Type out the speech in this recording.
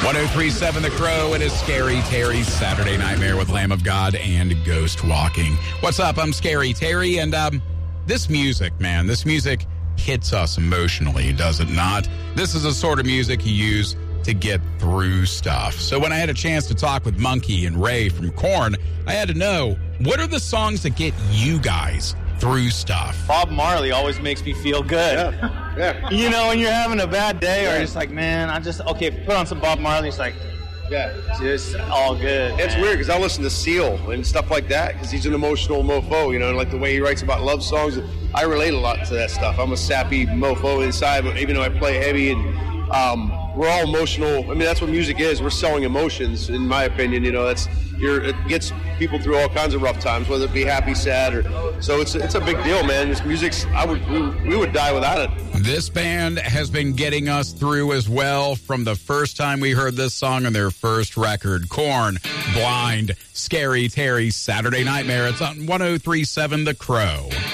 1037 The Crow. It is Scary Terry's Saturday Nightmare with Lamb of God and Ghost Walking. What's up? I'm Scary Terry, and this music, man, this music hits us emotionally, does it not? This is the sort of music you use to get through stuff. So when I had a chance to talk with Monkey and Ray from Korn, I had to know, what are the songs that get you guys through stuff? Bob Marley always makes me feel good. Yeah. You know, when you're having a bad day, or it's like, man, put on some Bob Marley. It's like, just all good. It's weird because I listen to Seal and stuff like that because he's an emotional mofo, you know, like the way he writes about love songs. I relate a lot to that stuff. I'm a sappy mofo inside, but even though I play heavy and we're all emotional. I mean, that's what music is. We're selling emotions, in my opinion. You know, it gets people through all kinds of rough times, whether it be happy, sad, or so. It's a big deal, man. This music's we would die without it. This band has been getting us through as well from the first time we heard this song on their first record, Korn, Blind, Scary Terry's Saturday Nightmare. It's on 1037 The Crow.